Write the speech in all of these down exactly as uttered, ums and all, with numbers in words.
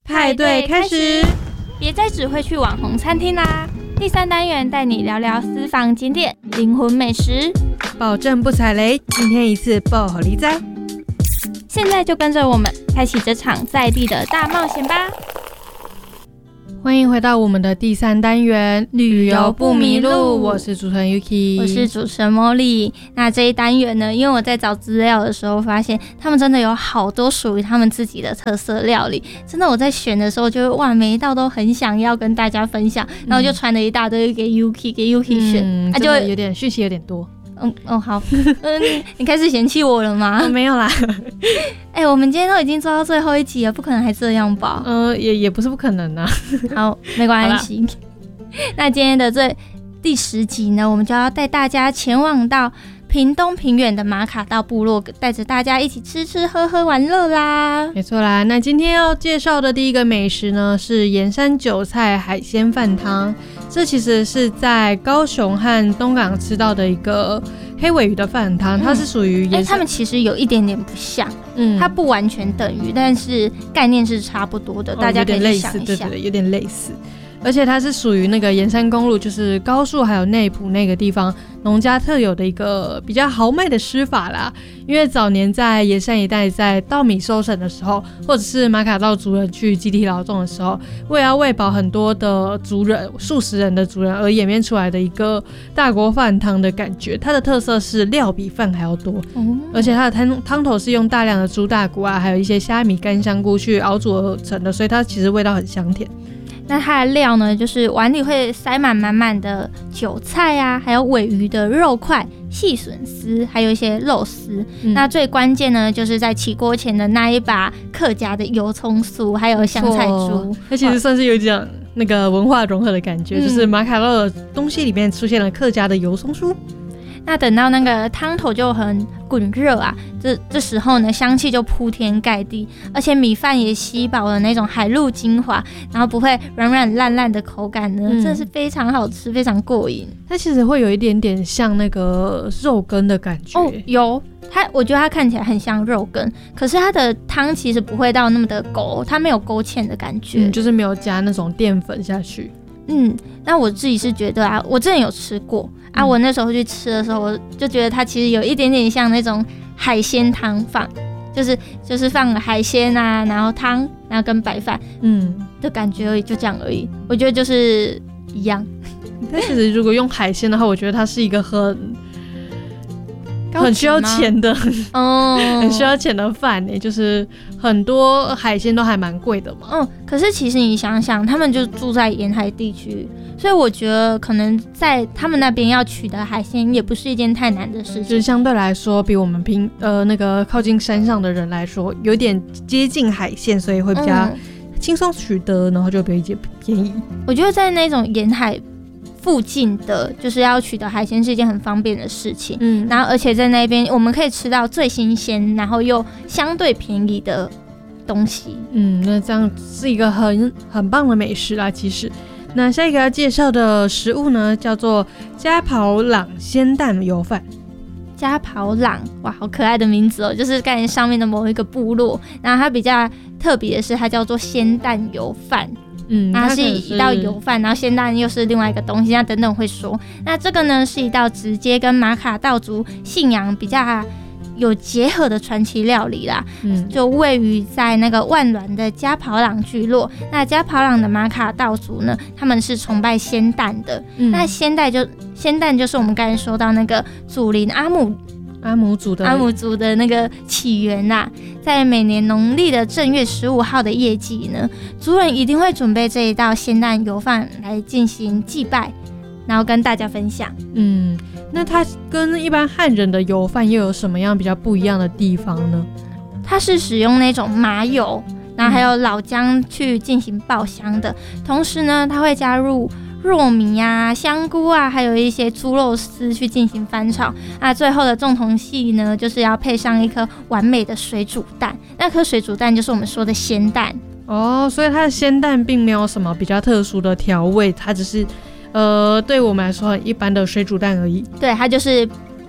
派对开始， 别再只会去网红餐厅啦！第三单元带你聊聊私房景点、灵魂美食， 保证不踩雷。今天一次爆好利哉！ 现在就跟着我们开启这场在地的大冒险吧！ 欢迎回到我们的第三单元旅游不迷路， 我是主持人 Yuki， 我是主持人 Molly。那这一单元呢，因为我在找资料的时候发现，他们真的有好多属于他们自己的特色料理。真的，我在选的时候就会哇，每一道都很想要跟大家分享，嗯、然后就传了一大堆给 Yuki， 给 Yuki 选， 嗯，啊、就有点讯息有点多。 嗯哦好，嗯，你开始嫌弃我了吗？ 哦、没有啦。 哎、欸，我们今天都已经做到最后一集了，不可能还这样吧？ 嗯、呃，也也不是不可能啊。 好，没关系。那今天的这第十集呢，我们就要带大家前往到屏东平远的马卡道部落，带着大家一起吃吃喝喝玩乐啦。 没错啦，那今天要介绍的第一个美食呢，是盐山韭菜海鲜饭汤。这其实是在高雄和东港吃到的一个黑鮪鱼的饭汤，它是属于盐山、 欸、它们其实有一点点不像，嗯，它不完全等于，但是概念是差不多的，哦、大家可以去想一下， 对对对，有点类似。而且它是属于那个盐山公路，就是高树还有内埔那个地方农家特有的一个比较豪迈的吃法啦。因为早年在盐山一带，在稻米收成的时候，或者是马卡道族人去集体劳动的时候，为了要喂饱很多的族人、数十人的族人而演变出来的一个大锅饭汤的感觉。它的特色是料比饭还要多，嗯、而且它的汤汤头是用大量的猪大骨啊，还有一些虾米、干香菇去熬煮而成的，所以它其实味道很香甜。 那它的料呢，就是碗里会塞满满满的韭菜啊，还有鮪鱼的肉块、细笋丝，还有一些肉丝。嗯、那最关键呢，就是在起锅前的那一把客家的油葱酥，还有香菜猪。 它其实算是有一点那个文化融合的感觉，嗯、就是马卡道的东西里面出现了客家的油葱酥。 那等到那个汤头就很滚热啊，这这时候呢，香气就铺天盖地，而且米饭也吸饱了那种海陆精华，然后不会软软烂烂的口感呢，嗯、真的是非常好吃，非常过瘾。 它其实会有一点点像那个肉羹的感觉。 哦，有它，我觉得它看起来很像肉羹，可是它的汤其实不会到那么的勾，它没有勾芡的感觉， 嗯，就是没有加那种淀粉下去。 嗯，那我自己是觉得啊，我之前有吃过啊，嗯、我那时候去吃的时候，我就觉得它其实有一点点像那种海鲜汤饭，就是就是放了海鲜啊，然后汤，然后跟白饭，嗯的感觉而已，就这样而已。我觉得就是一样。 但其实如果用海鲜的话，我觉得它是一个很很需要钱的，哦，很需要钱的饭呢，就是很多海鲜都还蛮贵的嘛。 嗯，可是其实你想想，他们就住在沿海地区，所以我觉得可能在他们那边要取得海鲜也不是一件太难的事情， 就是相对来说比我们平呃那个靠近山上的人来说，有点接近海鲜，所以会比较轻松取得，然后就比较便宜。 我觉得在那种沿海附近的，就是要取得海鲜是一件很方便的事情，嗯，然后而且在那边我们可以吃到最新鲜，然后又相对便宜的东西， 嗯，那这样是一个很很棒的美食啦。其实，那下一个要介绍的食物呢，叫做加跑朗鲜蛋油饭。 加跑朗，哇，好可爱的名字哦，就是概念上面的某一个部落，然后它比较特别的是，它叫做鲜蛋油饭。嗯，它是一道油饭，然后鲜蛋又是另外一个东西，那等等会说。那这个呢是一道直接跟马卡道族信仰比较有结合的传奇料理啦，嗯，就位于在那个万峦的加跑朗聚落。那加跑朗的马卡道族呢，他们是崇拜鲜蛋的，嗯、那鲜蛋就鲜蛋就是我们刚才说到那个祖灵阿姆。 阿姆族的阿姆族的那个起源呐、啊，在每年农历的正月十五号的夜祭呢，族人一定会准备这一道鲜蛋油饭来进行祭拜，然后跟大家分享。 嗯，那它跟一般汉人的油饭又有什么样比较不一样的地方呢？ 它是使用那种麻油，然后还有老姜去进行爆香的，同时呢，它会加入糯米啊、香菇啊，还有一些猪肉丝去进行翻炒。那最后的重头戏呢，就是要配上一颗完美的水煮蛋。那颗水煮蛋就是我们说的鲜蛋哦，所以它的鲜蛋并没有什么比较特殊的调味，它只是呃对我们来说很一般的水煮蛋而已。 对，它就是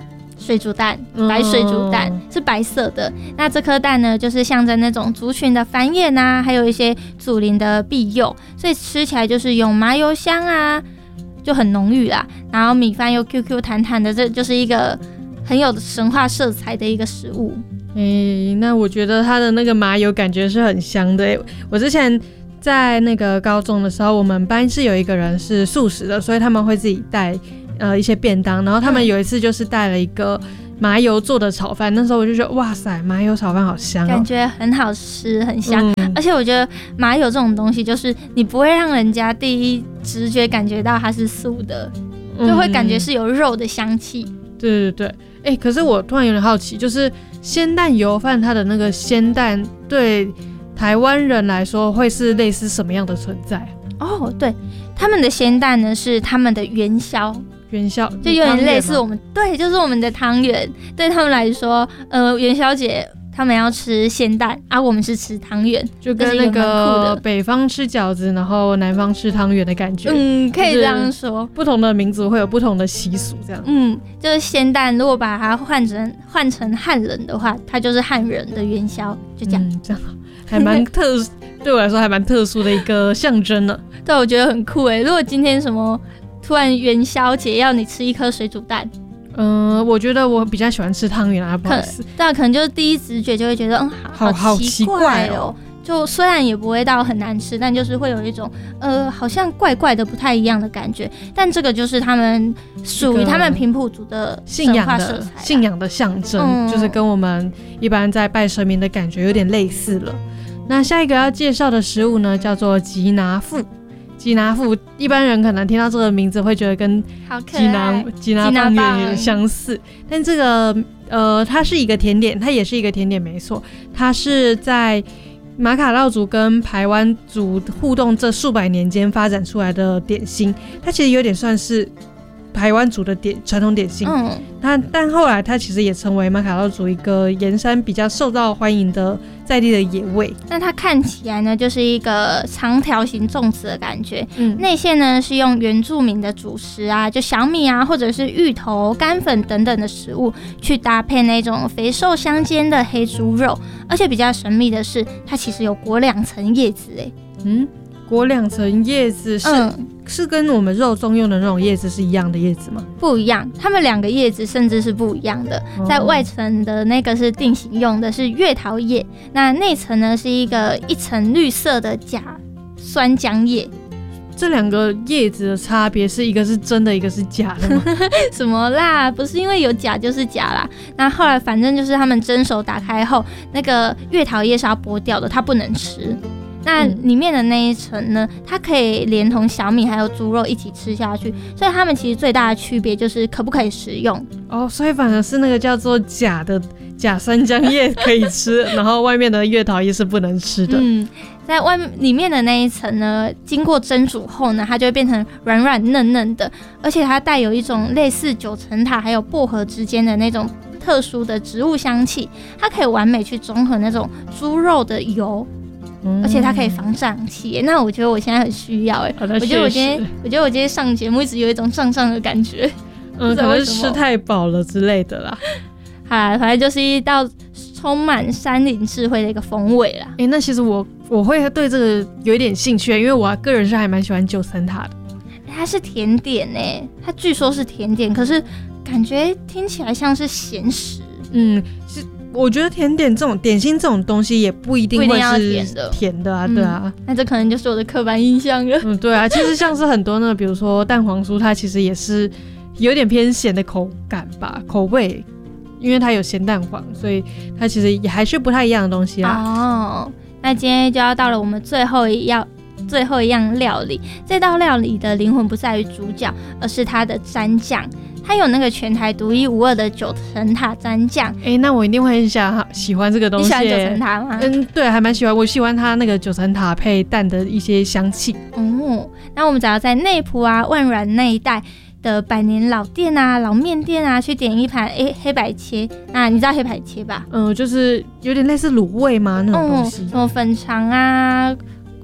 水煮蛋，白水煮蛋、嗯、是白色的。那这颗蛋呢，就是象征那种族群的繁衍啊，还有一些祖灵的庇佑，所以吃起来就是有麻油香啊，就很浓郁啦。然后米饭又 Q Q 弹弹的，这就是一个很有神话色彩的一个食物。 欸，那我觉得它的那个麻油感觉是很香的欸。我之前在那个高中的时候，我们班是有一个人是素食的，所以他们会自己带呃一些便当，然后他们有一次就是带了一个麻油做的炒饭，那时候我就觉得哇塞，麻油炒饭好香哦， 感觉很好吃，很香。嗯、而且我觉得麻油这种东西，就是你不会让人家第一直觉感觉到它是素的，就会感觉是有肉的香气。嗯、 对对对，哎、欸，可是我突然有点好奇，就是鲜蛋油饭它的那个鲜蛋对台湾人来说会是类似什么样的存在？哦， 对，他们的鲜蛋呢是他们的元宵。 元宵就有点类似我们，对，就是我们的汤圆。对他们来说，呃，元宵节他们要吃鲜蛋，啊，我们是吃汤圆， 就跟那个北方吃饺子，然后南方吃汤圆的感觉。 嗯，可以这样说。 不同的民族会有不同的习俗，这样。 嗯，就是鲜蛋，如果把它换成换成汉人的话，它就是汉人的元宵，就这样。 嗯，这样还蛮特，对我来说还蛮特殊的一个象征呢。 对，我觉得很酷哎。如果今天什么突然元宵节要你吃一颗水煮蛋， 嗯、呃，我觉得我比较喜欢吃汤圆啊，不好意思。 对啊，可能就是第一直觉就会觉得，嗯，好好奇怪哦。就虽然也不会到很难吃，但就是会有一种呃，好像怪怪的、不太一样的感觉。但这个就是他们属于他们平埔族的信仰的信仰的象征、嗯，就是跟我们一般在拜神明的感觉有点类似了。那下一个要介绍的食物呢，叫做吉拿富。吉拿富，一般人可能听到这个名字会觉得跟吉拿吉拿棒圆有点相似，但这个呃，它是一个甜点，它也是一个甜点，没错，它是在马卡烙族跟排湾族互动这数百年间发展出来的点心，它其实有点算是排湾族的点传统点心，嗯，但但后来它其实也成为马卡烙族一个盐山比较受到欢迎的在地的野味。 那它看起来呢，就是一个长条形粽子的感觉，嗯，内馅呢是用原住民的主食啊，就小米啊，或者是芋头、干粉等等的食物去搭配那种肥瘦相间的黑猪肉，而且比较神秘的是，它其实有裹两层叶子，哎， 嗯。裹两层叶子是、嗯、是跟我们肉粽用的那种叶子是一样的叶子吗？ 不一样，它们两个叶子甚至是不一样的。哦、在外层的那个是定型用的是月桃叶，那内层呢是一个一层绿色的假酸浆叶。 这两个叶子的差别是一个是真的，一个是假的吗？ 什么啦？不是因为有假就是假啦。那后来反正就是他们蒸熟打开后，那个月桃叶是要剥掉的，它不能吃。那里面的那一层呢，它可以连同小米还有猪肉一起吃下去，所以它们其实最大的区别就是可不可以食用哦。所以反而是那个叫做假的假酸浆叶可以吃，然后外面的月桃叶是不能吃的。 嗯，在外面里面的那一层呢，经过蒸煮后呢，它就会变成软软嫩嫩的，而且它带有一种类似九层塔还有薄荷之间的那种特殊的植物香气，它可以完美去中和那种猪肉的油。而且它可以防胀气，那我觉得我现在很需要哎、欸，我觉得我今天，我觉得我今天上节目一直有一种胀胀的感觉， 嗯，可能是吃太饱了之类的啦。 啊，反正就是一道充满山林智慧的一个风味啦。 哎、欸，那其实我我会对这个有一点兴趣，因为我个人是还蛮喜欢九层塔的。 它是甜点哎、欸，它据说是甜点，可是感觉听起来像是咸食。嗯， 是。我觉得甜点这种点心这种东西也不一定会是甜的，甜的啊，嗯、对啊， 那这可能就是我的刻板印象了。 嗯，对啊，其实像是很多呢，比如说蛋黄酥，它其实也是有点偏咸的口感吧，口味，因为它有咸蛋黄，所以它其实也还是不太一样的东西啦。 哦，那今天就要到了我们最后一样。最后一样料理，这道料理的灵魂不在于主角，而是它的蘸酱。它有那个全台独一无二的九层塔蘸酱。 哎、欸，那我一定会很想喜欢这个东西。 你喜欢九层塔吗？ 嗯，对，还蛮喜欢。我喜欢它那个九层塔配蛋的一些香气。 哦，那我们只要在内埔啊、万峦那一带的百年老店啊、老面店啊，去点一盘哎黑白切。那你知道黑白切吧？ 嗯、呃，就是有点类似卤味吗？那种东西， 嗯、什么粉肠啊。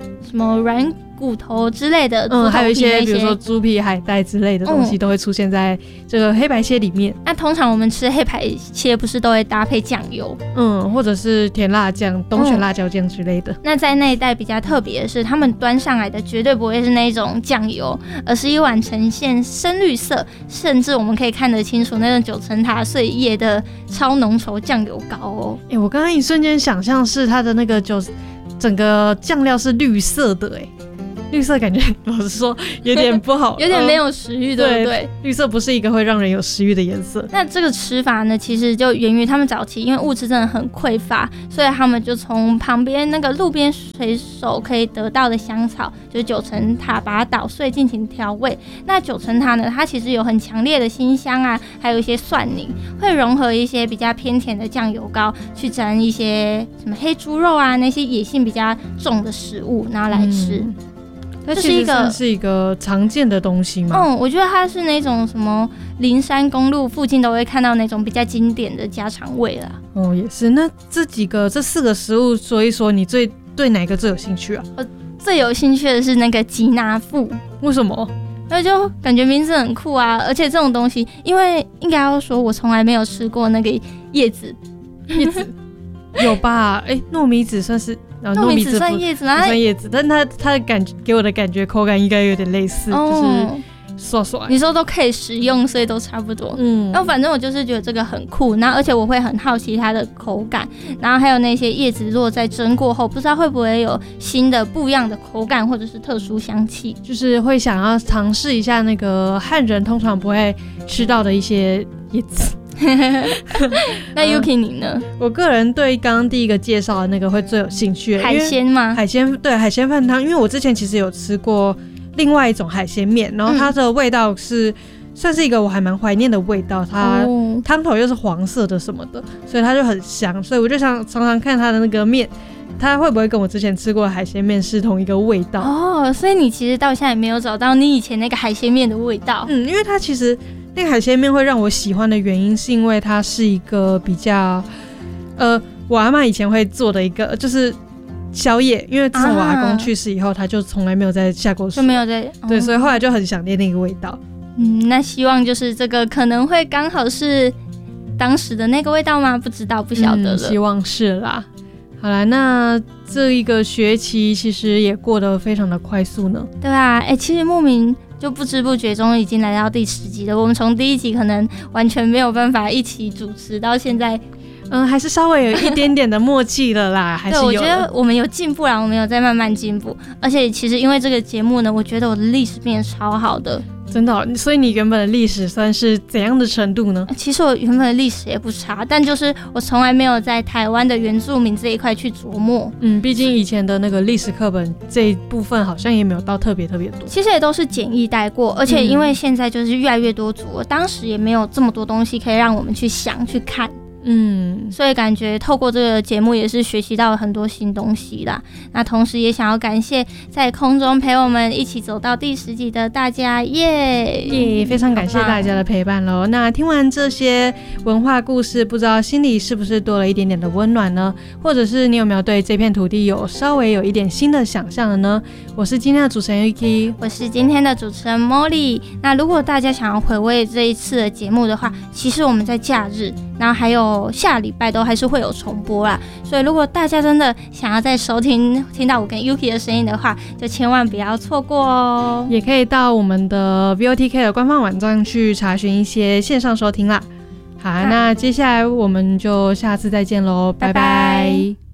什么软骨头之类的， 嗯，还有一些比如说猪皮、海带之类的东西、嗯、都会出现在这个黑白切里面。 那通常我们吃黑白切不是都会搭配酱油， 嗯，或者是甜辣酱、东泉辣椒酱之类的、嗯。 那在那一带比较特别的是，他们端上来的绝对不会是那种酱油，而是一碗呈现深绿色，甚至我们可以看得清楚那种九层塔碎叶的超浓稠酱油膏哦。 哎、欸，我刚刚一瞬间想象是它的那个九整个酱料是绿色的、欸，哎。绿色感觉老实说有点不好有点没有食欲、呃、对不对？ 绿色不是一个会让人有食欲的颜色。 那这个吃法呢，其实就源于他们早期因为物质真的很匮乏，所以他们就从旁边那个路边水手可以得到的香草，就是九层塔，把它捣碎进行调味。那九层塔呢，它其实有很强烈的辛香啊，还有一些蒜泥，会融合一些比较偏甜的酱油膏，去沾一些什么黑猪肉啊，那些野性比较重的食物，然后来吃。嗯， 它其实算是一个常见的东西吗？ 嗯，我觉得它是那种什么灵山公路附近都会看到那种比较经典的家常味啦。 哦，也是。那这几个这四个食物说一说，你最对哪个最有兴趣啊？ 我最有兴趣的是那个吉拿富。 为什么？ 因为就感觉名字很酷啊，而且这种东西，因为应该要说我从来没有吃过那个叶子。 叶子有吧？哎、欸，糯米子算是。 糯米子算叶子吗？ 不算叶子，但它它的感觉给我的感觉口感应该有点类似，哦、就是刷刷。 你说都可以食用，所以都差不多。嗯，然后反正我就是觉得这个很酷，然后而且我会很好奇它的口感，然后还有那些叶子如果在蒸过后，不知道会不会有新的不一样的口感或者是特殊香气， 就是会想要尝试一下那个汉人通常不会吃到的一些叶子。 那 Yuki 你呢、 嗯？我个人对刚刚第一个介绍的那个会最有兴趣。 海鲜吗？ 海鲜，对，海鲜饭汤。因为我之前其实有吃过另外一种海鲜面，然后它的味道是、嗯、算是一个我还蛮怀念的味道。它汤头又是黄色的什么的，所以它就很香。所以我就想常常看它的那个面，它会不会跟我之前吃过的海鲜面是同一个味道？ 哦，所以你其实到现在也没有找到你以前那个海鲜面的味道。 嗯，因为它其实。那个海鲜面会让我喜欢的原因，是因为它是一个比较，呃，我阿嬷以前会做的一个，就是宵夜。因为自从我阿公去世以后，他就从来没有再下过水， 就没有再、 哦、对，所以后来就很想念那个味道。 嗯，那希望就是这个可能会刚好是当时的那个味道吗？不知道，不晓得了、嗯。 希望是啦。好啦，那这一个学期其实也过得非常的快速呢。 对啊，哎、欸，其实莫名。就不知不觉中已经来到第十集了。我们从第一集可能完全没有办法一起主持，到现在， 嗯，还是稍微有一点点的默契了啦。还是有。 对，我觉得我们有进步啦，我们有在慢慢进步。而且其实因为这个节目呢，我觉得我的历史变得超好的。 真的、哦，所以你原本的历史算是怎样的程度呢？ 其实我原本的历史也不差，但就是我从来没有在台湾的原住民这一块去琢磨。 嗯，毕竟以前的那个历史课本这一部分好像也没有到特别特别多。 其实也都是简易带过，而且因为现在就是越来越多组了，当时也没有这么多东西可以让我们去想去看。嗯，所以感觉透过这个节目也是学习到了很多新东西啦。那同时也想要感谢在空中陪我们一起走到第十集的大家，耶耶！非常感谢大家的陪伴咯。那听完这些文化故事，不知道心里是不是多了一点点的温暖呢？或者是你有没有对这片土地有稍微有一点新的想象了呢？我是今天的主持人 Yuki， 我是今天的主持人 Molly。那如果大家想要回味这一次的节目的话，其实我们在假日，然后还有下礼拜都还是会有重播啦，所以如果大家真的想要再收听听到我跟 Yuki 的声音的话，就千万不要错过哦。 也可以到我们的 V O T K 的官方网站去查询一些线上收听啦。好，那接下来我们就下次再见咯，拜拜。